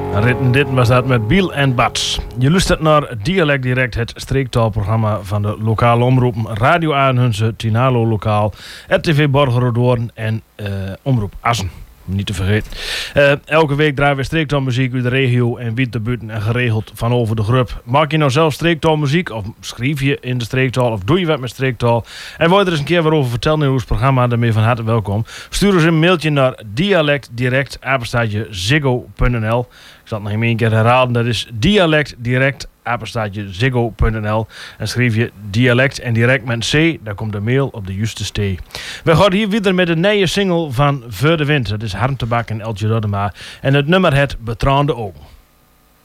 Dit was dat met Biel en Bats. Je luistert naar Dialect Direct, het streektaalprogramma van de lokale omroepen Radio Aanhunze, Tinalo Lokaal, RTV Borgerdoorn en Omroep Assen. Niet te vergeten. Elke week draaien we streektaalmuziek uit de regio en wiet de buiten en geregeld van over de grup. Maak je nou zelf streektaalmuziek of schrijf je in de streektaal of doe je wat met streektaal? En wil je er eens een keer waarover vertellen in ons programma, dan ben je van harte welkom. Stuur ons een mailtje naar dialectdirect@ziggo.nl. Ik zal het nog een keer herhalen, dat is dialectdirect@ziggo.nl. En schrijf je dialect en direct met een C, daar komt de mail op de juiste stee. We gaan hier weer met een nieuwe single van Voor de Wind. Dat is Harmtebak en Eltje Roddema. En het nummer het Betraande Ogen.